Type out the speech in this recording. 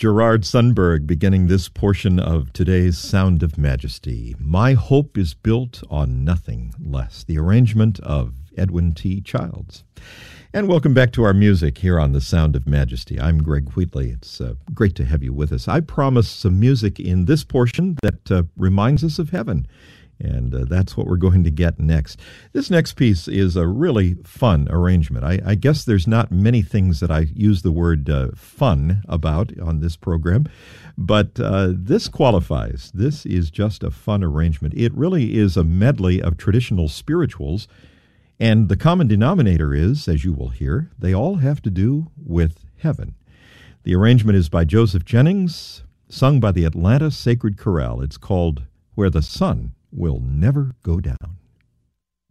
Gerard Sundberg beginning this portion of today's Sound of Majesty. My hope is built on nothing less. The arrangement of Edwin T. Childs. And welcome back to our music here on the Sound of Majesty. I'm Greg Wheatley. It's great to have you with us. I promised some music in this portion that reminds us of heaven. And that's what we're going to get next. This next piece is a really fun arrangement. I guess there's not many things that I use the word fun about on this program, but this qualifies. This is just a fun arrangement. It really is a medley of traditional spirituals, and the common denominator is, as you will hear, they all have to do with heaven. The arrangement is by Joseph Jennings, sung by the Atlanta Sacred Chorale. It's called Where the Sun Will Never Go Down.